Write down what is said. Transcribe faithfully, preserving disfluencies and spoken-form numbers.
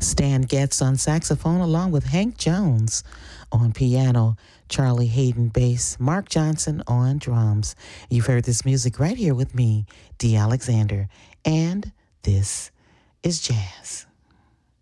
Stan Getz on saxophone, along with Hank Jones on piano, Charlie Hayden bass, Mark Johnson on drums. You've heard this music right here with me, Dee Alexander, and this is jazz.